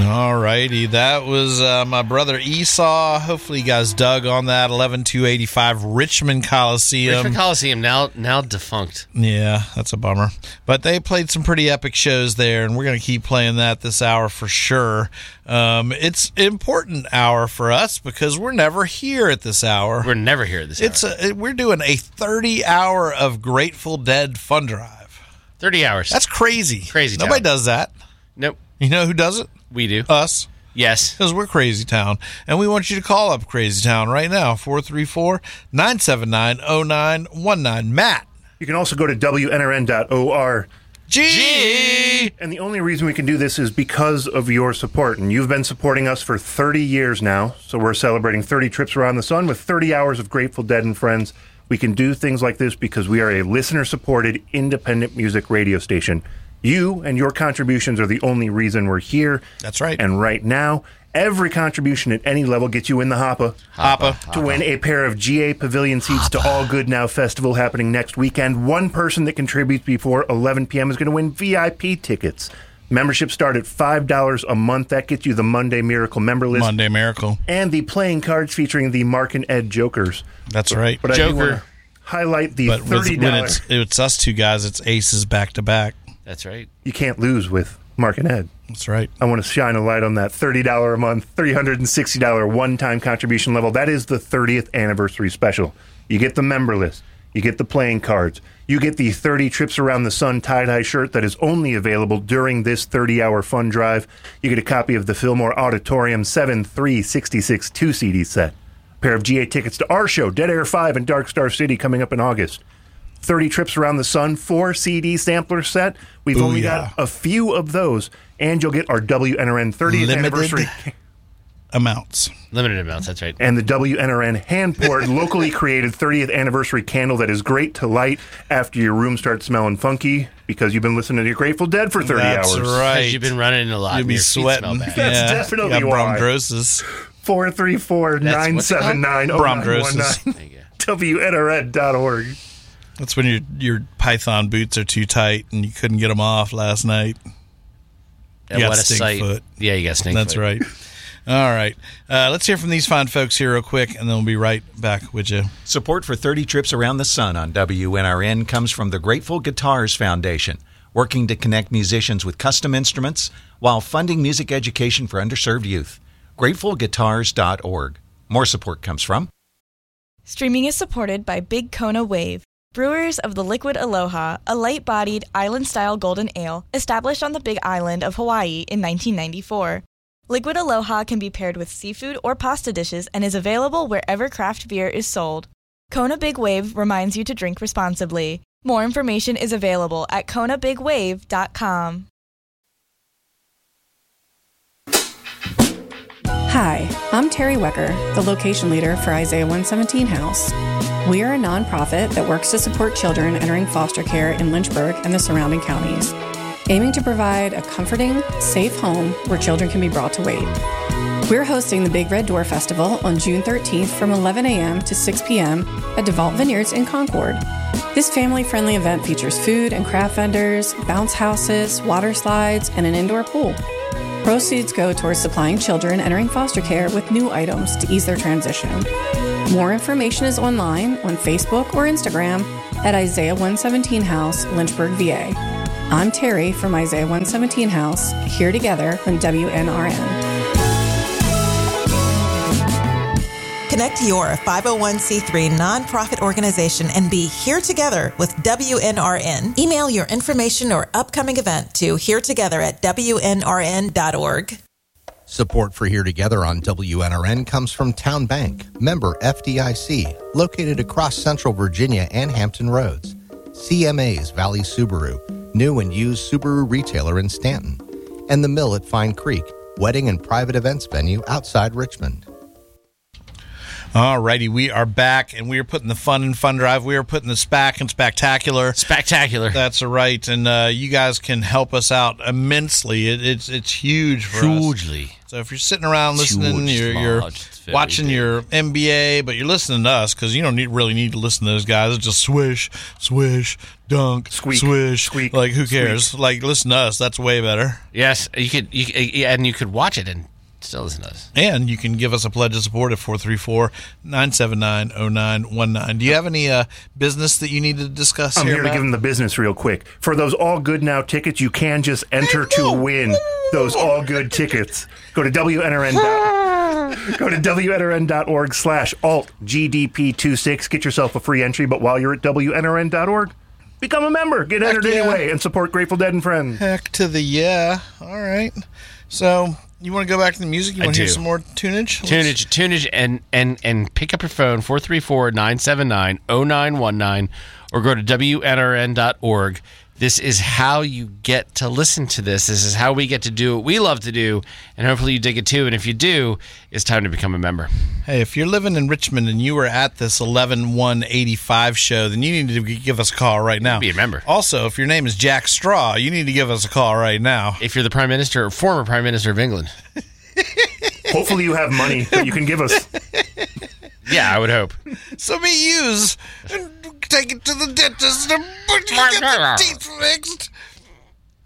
All righty. That was my brother Esau. Hopefully you guys dug on that. 11-285 Richmond Coliseum. Richmond Coliseum, now defunct. Yeah, that's a bummer. But they played some pretty epic shows there, and we're going to keep playing that this hour for sure. It's an important hour for us because we're never here at this hour. We're never here at this hour. We're doing a 30-hour of Grateful Dead fun drive. 30 hours. That's crazy. Crazy town. Nobody does that. Nope. You know who does it? We do. Us. Yes. Because we're Crazy Town. And we want you to call up Crazy Town right now, 434-979-0919. Matt. You can also go to WNRN.org. G. And the only reason we can do this is because of your support. And you've been supporting us for 30 years now. So we're celebrating 30 trips around the sun with 30 hours of Grateful Dead and friends. We can do things like this because we are a listener-supported independent music radio station. You and your contributions are the only reason we're here. That's right. And right now, every contribution at any level gets you in the Hoppa to win a pair of GA Pavilion seats to All Good Now Festival happening next weekend. One person that contributes before 11 p.m. is going to win VIP tickets. Memberships start at $5 a month. That gets you the Monday Miracle member list. Monday Miracle. And the playing cards featuring the Mark and Ed Jokers. That's right. But Joker. I do want to highlight the $30. When it's us two guys, it's aces back to back. That's right. You can't lose with Mark and Ed. That's right. I want to shine a light on that $30 a month, $360 one-time contribution level. That is the 30th anniversary special. You get the member list. You get the playing cards. You get the 30 Trips Around the Sun tie-dye shirt that is only available during this 30-hour fun drive. You get a copy of the Fillmore Auditorium 7-3-66 2-CD set. A pair of GA tickets to our show, Dead Air 5 in Dark Star City, coming up in August. 30 Trips Around the Sun, 4 CD sampler set. We've only got a few of those, and you'll get our WNRN 30th anniversary amounts. Limited amounts, that's right. And the WNRN hand-poured, locally created 30th anniversary candle that is great to light after your room starts smelling funky because you've been listening to your Grateful Dead for 30 That's hours. Right. Because you've been running a lot. You'll be sweating. That's definitely you why. Bromdrosis. 434-979-0919. Bromdrosis. WNRN.org. That's when your Python boots are too tight and you couldn't get them off last night. Yeah, You got what a stink sight. foot. Yeah, you got stink That's foot. right. All right. Let's hear from these fine folks here real quick, and then we'll be right back with you. Support for 30 Trips Around the Sun on WNRN comes from the Grateful Guitars Foundation, working to connect musicians with custom instruments while funding music education for underserved youth. GratefulGuitars.org. More support comes from... Streaming is supported by Big Kona Wave, brewers of the Liquid Aloha, a light-bodied, island-style golden ale established on the Big Island of Hawaii in 1994. Liquid Aloha can be paired with seafood or pasta dishes and is available wherever craft beer is sold. Kona Big Wave reminds you to drink responsibly. More information is available at konabigwave.com. Hi, I'm Terry Wecker, the location leader for Isaiah 117 House. We are a nonprofit that works to support children entering foster care in Lynchburg and the surrounding counties, aiming to provide a comforting, safe home where children can be brought to wait. We're hosting the Big Red Door Festival on June 13th from 11 a.m. to 6 p.m. at DeVault Vineyards in Concord. This family-friendly event features food and craft vendors, bounce houses, water slides, and an indoor pool. Proceeds go towards supplying children entering foster care with new items to ease their transition. More information is online on Facebook or Instagram at Isaiah 117 House, Lynchburg, VA. I'm Terry from Isaiah 117 House, here together on WNRN. Connect your 501c3 nonprofit organization and be here together with WNRN. Email your information or upcoming event to hereTogether@WNRN.org. Support for Here Together on WNRN comes from Town Bank, member FDIC, located across Central Virginia and Hampton Roads. CMA's Valley Subaru, new and used Subaru retailer in Stanton. And The Mill at Fine Creek, wedding and private events venue outside Richmond. All righty, we are back, and we are putting the fun in Fun Drive. We are putting the SPAC and Spectacular. Spectacular. That's right, and you guys can help us out immensely. It's huge for us. Hugely. So if you're sitting around listening, Huge you're smudge. It's very watching big. your NBA, but you're listening to us because you don't really need to listen to those guys. It's just swish, swish, dunk, Squeak, swish. squeak, Like, who cares? Like, listen to us. That's way better. Yes, you could watch it and still listen to us. And you can give us a pledge of support at 434-979-0919. Do you have any business that you need to discuss I'm here to Matt? give them the business real quick. For those All Good Now tickets, you can just enter to win those All Good tickets. Go to WNRN.org/AltGDP26. Get yourself a free entry, but while you're at WNRN.org, become a member. Get entered yeah. anyway and support Grateful Dead and Friends. Heck to the yeah. All right. So, you want to go back to the music? You want to hear do. some more tunage? Tunage, and pick up your phone, 434-979-0919, or go to WNRN.org. This is how you get to listen to this. This is how we get to do what we love to do, and hopefully you dig it too. And if you do, it's time to become a member. Hey, if you're living in Richmond and you were at this 11-1-85 show, then you need to give us a call right now. Be a member. Also, if your name is Jack Straw, you need to give us a call right now. If you're the Prime Minister or former Prime Minister of England. Hopefully you have money that you can give us. Yeah, I would hope. So me use and take it to the dentist and get the teeth fixed.